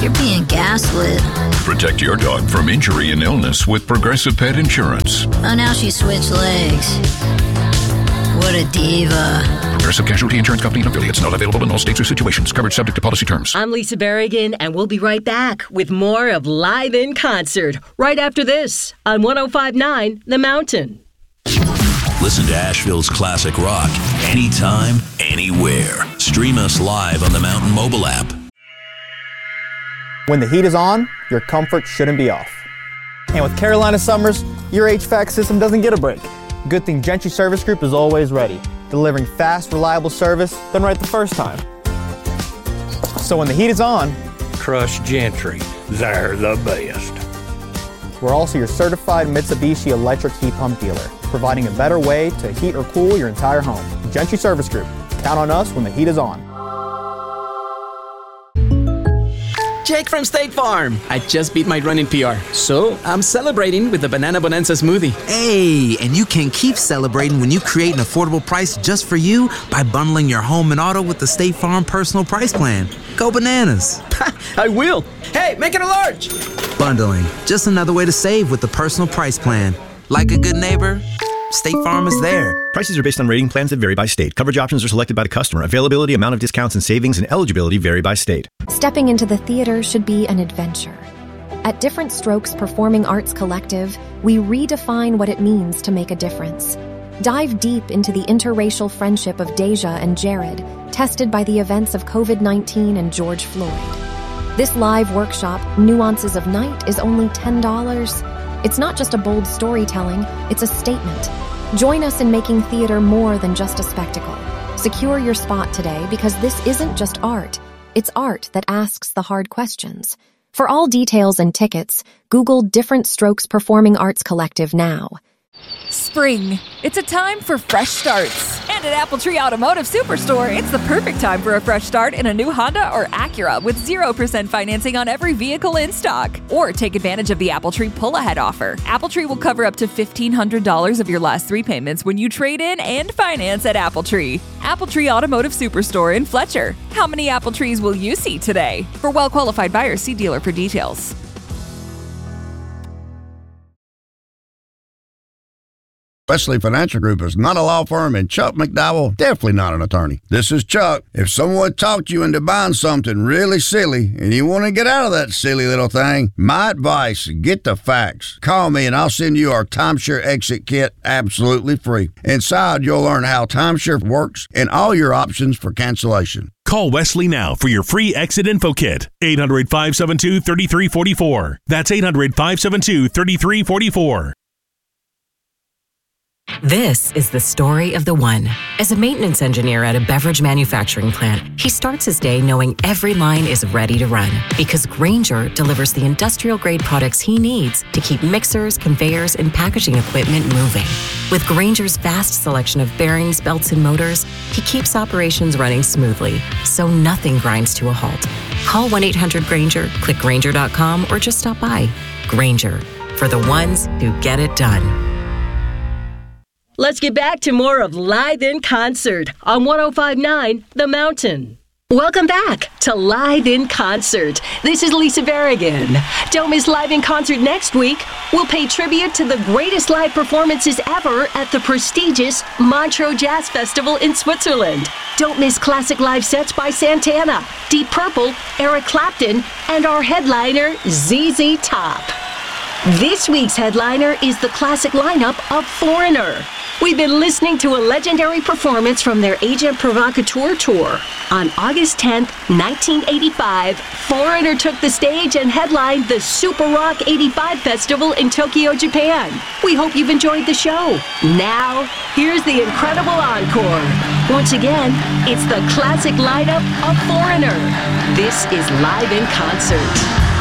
You're being gaslit. Protect your dog from injury and illness with Progressive Pet Insurance. Oh, now she switched legs. What a diva. Progressive Casualty Insurance Company and affiliates. Not available in all states or situations. Coverage subject to policy terms. I'm Lisa Berrigan, and we'll be right back with more of Live in Concert right after this on 105.9 The Mountain. Listen to Asheville's classic rock anytime, anywhere. Stream us live on the Mountain mobile app. When the heat is on, your comfort shouldn't be off. And with Carolina summers, your HVAC system doesn't get a break. Good thing Gentry Service Group is always ready, delivering fast, reliable service done right the first time. So when the heat is on, trust Gentry. They're the best. We're also your certified Mitsubishi electric heat pump dealer, providing a better way to heat or cool your entire home. Gentry Service Group. Count on us when the heat is on. Jake from State Farm. I just beat my running PR, so I'm celebrating with the Banana Bonanza smoothie. Hey, and you can keep celebrating when you create an affordable price just for you by bundling your home and auto with the State Farm Personal Price Plan. Go bananas. I will. Hey, make it a large. Bundling, just another way to save with the Personal Price Plan. Like a good neighbor, State Farm is there. Prices are based on rating plans that vary by state. Coverage options are selected by the customer. Availability, amount of discounts and savings, and eligibility vary by state. Stepping into the theater should be an adventure. At Different Strokes Performing Arts Collective, we redefine what it means to make a difference. Dive deep into the interracial friendship of Deja and Jared, tested by the events of COVID-19 and George Floyd. This live workshop, Nuances of Night, is only $10. It's not just a bold storytelling, it's a statement. Join us in making theater more than just a spectacle. Secure your spot today because this isn't just art. It's art that asks the hard questions. For all details and tickets, Google Different Strokes Performing Arts Collective now. Spring. It's a time for fresh starts. And at Appletree Automotive Superstore, it's the perfect time for a fresh start in a new Honda or Acura with 0% financing on every vehicle in stock. Or take advantage of the Appletree pull-ahead offer. Appletree will cover up to $1,500 of your last 3 payments when you trade in and finance at Appletree. Appletree Automotive Superstore in Fletcher. How many Appletrees will you see today? For well-qualified buyers, see dealer for details. Wesley Financial Group is not a law firm, and Chuck McDowell definitely not an attorney. This is Chuck. If someone talked you into buying something really silly and you want to get out of that silly little thing, my advice, get the facts. Call me and I'll send you our timeshare exit kit absolutely free. Inside, you'll learn how timeshare works and all your options for cancellation. Call Wesley now for your free exit info kit. 800-572-3344. That's 800-572-3344. This is the story of the one. As a maintenance engineer at a beverage manufacturing plant, he starts his day knowing every line is ready to run because Grainger delivers the industrial-grade products he needs to keep mixers, conveyors, and packaging equipment moving. With Grainger's vast selection of bearings, belts, and motors, he keeps operations running smoothly, so nothing grinds to a halt. Call 1-800-GRAINGER, click Grainger.com, or just stop by. Grainger, for the ones who get it done. Let's get back to more of Live in Concert on 105.9 The Mountain. Welcome back to Live in Concert. This is Lisa Berrigan. Don't miss Live in Concert next week. We'll pay tribute to the greatest live performances ever at the prestigious Montreux Jazz Festival in Switzerland. Don't miss classic live sets by Santana, Deep Purple, Eric Clapton, and our headliner, ZZ Top. This week's headliner is the classic lineup of Foreigner. We've been listening to a legendary performance from their Agent Provocateur tour. On August 10th, 1985, Foreigner took the stage and headlined the Super Rock 85 Festival in Tokyo, Japan. We hope you've enjoyed the show. Now, here's the incredible encore. Once again, it's the classic lineup of Foreigner. This is Live in Concert.